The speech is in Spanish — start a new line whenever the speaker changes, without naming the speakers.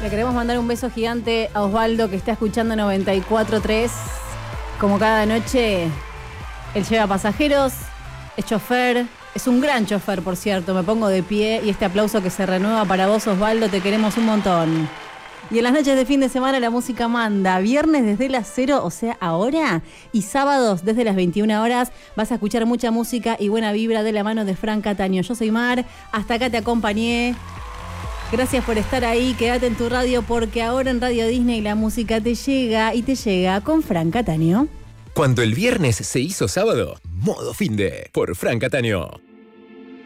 Le queremos mandar un beso gigante a Osvaldo, que está escuchando 94.3. Como cada noche, él lleva pasajeros, es chofer, es un gran chofer, por cierto. Me pongo de pie y este aplauso que se renueva para vos, Osvaldo, te queremos un montón. Y en las noches de fin de semana la música manda. Viernes desde las 0, o sea, ahora. Y sábados desde las 21 horas vas a escuchar mucha música y buena vibra de la mano de Fran Cataño. Yo soy Mar, hasta acá te acompañé. Gracias por estar ahí, quédate en tu radio porque ahora en Radio Disney la música te llega y te llega con Fran Cataño.
Cuando el viernes se hizo sábado, modo finde por Fran Cataño.